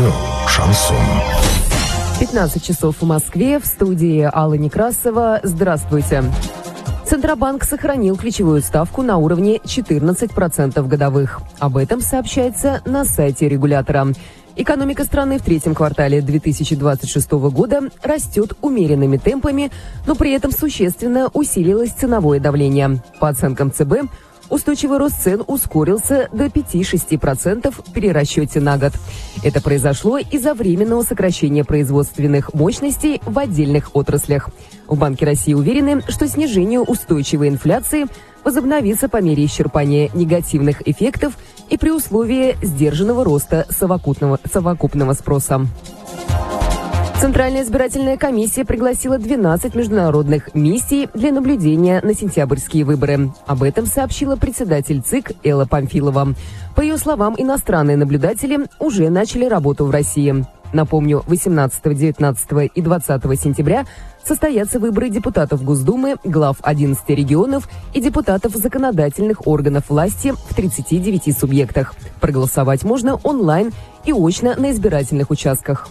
Радио «Шансон». 15 часов в Москве. В студии Алла Некрасова. Здравствуйте. Центробанк сохранил ключевую ставку на уровне 14% годовых. Об этом сообщается на сайте регулятора. Экономика страны в третьем квартале 2026 года растет умеренными темпами, но при этом существенно усилилось ценовое давление. По оценкам ЦБ, устойчивый рост цен ускорился до 5-6% в перерасчете на год. Это произошло из-за временного сокращения производственных мощностей в отдельных отраслях. В Банке России уверены, что снижение устойчивой инфляции возобновится по мере исчерпания негативных эффектов и при условии сдержанного роста совокупного спроса. Центральная избирательная комиссия пригласила 12 международных миссий для наблюдения на сентябрьские выборы. Об этом сообщила председатель ЦИК Элла Памфилова. По ее словам, иностранные наблюдатели уже начали работу в России. Напомню, 18, 19 и 20 сентября состоятся выборы депутатов Госдумы, глав 11 регионов и депутатов законодательных органов власти в 39 субъектах. Проголосовать можно онлайн и очно на избирательных участках.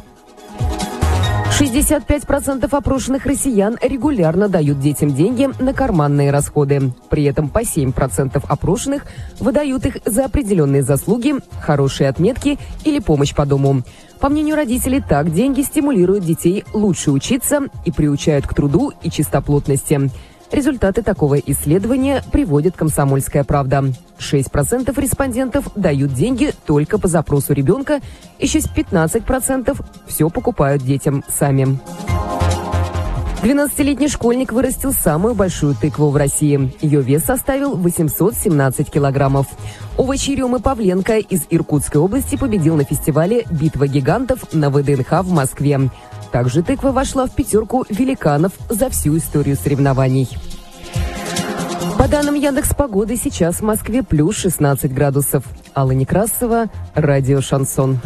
65% опрошенных россиян регулярно дают детям деньги на карманные расходы. При этом по 7% опрошенных выдают их за определенные заслуги, хорошие отметки или помощь по дому. По мнению родителей, так деньги стимулируют детей лучше учиться и приучают к труду и чистоплотности. Результаты такого исследования приводит «Комсомольская правда». 6% респондентов дают деньги только по запросу ребенка, еще 15% все покупают детям сами. 12-летний школьник вырастил самую большую тыкву в России. Ее вес составил 817 килограммов. Овощи Ремы Павленко из Иркутской области победил на фестивале «Битва гигантов» на ВДНХ в Москве. Также тыква вошла в пятерку великанов за всю историю соревнований. По данным Яндекс.Погоды, сейчас в Москве плюс 16 градусов. Алла Некрасова, радио «Шансон».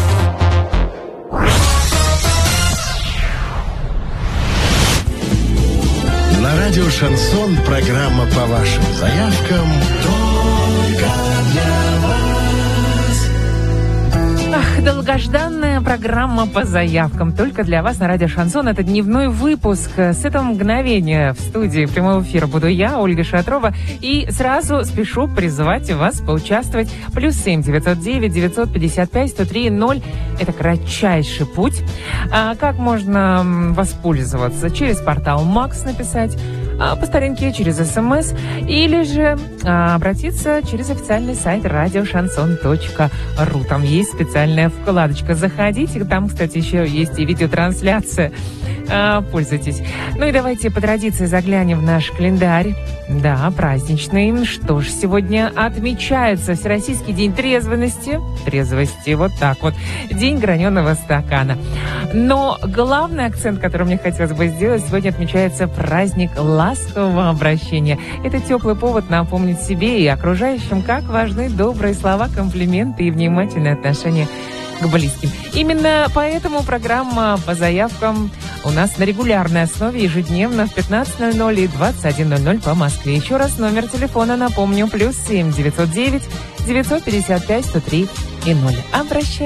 На радио «Шансон» программа по вашим заявкам только для вас. Долгожданная программа по заявкам только для вас на радио «Шансон». Это дневной выпуск. С этого мгновения в студии прямого эфира буду я, Ольга Шатрова. И сразу спешу призывать вас поучаствовать. +7 909 955 103 0. Это кратчайший путь. Как можно воспользоваться? Через портал МАКС написать, по старинке через СМС, или же обратиться через официальный сайт радиошансон.ру. Там есть специальная вкладочка. Заходите, там, кстати, еще есть и видеотрансляция. Пользуйтесь. Ну и давайте по традиции заглянем в наш календарь. Да, праздничный. Что ж, сегодня отмечается Всероссийский день трезвости. Трезвости, вот так вот. День граненого стакана. Но главный акцент, который мне хотелось бы сделать, сегодня отмечается праздник ласкового обращения. Это теплый повод напомнить себе и окружающим, как важны добрые слова, комплименты и внимательное отношение к близким. Именно поэтому программа по заявкам у нас на регулярной основе ежедневно в 15:00 и 21:00 по Москве. Еще раз номер телефона напомню: +7 909 955 103 0. Обращайтесь.